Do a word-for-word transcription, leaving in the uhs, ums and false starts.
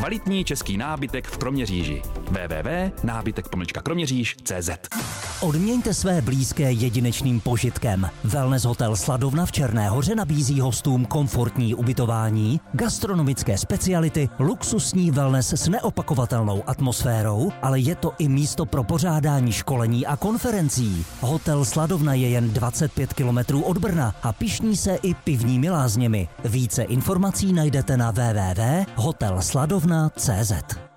Kvalitní český nábytek v Kroměříži. w w w tečka nábytek pomlčka kroměříž tečka cé zet. Odměňte své blízké jedinečným požitkem. Wellness hotel Sladovna v Černé Hoře nabízí hostům komfortní ubytování, gastronomické speciality, luxusní wellness s neopakovatelnou atmosférou, ale je to i místo pro pořádání školení a konferencí. Hotel Sladovna je jen dvacet pět kilometrů od Brna a pyšní se i pivními lázněmi. Více informací najdete na w w w tečka hotel sladovna tečka cé zet.